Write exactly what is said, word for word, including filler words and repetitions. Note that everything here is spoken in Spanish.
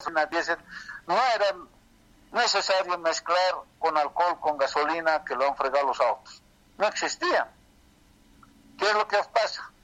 diésel, no era necesario mezclar con alcohol, con gasolina, que lo han fregado los autos. No existía. ¿Qué es lo que pasa?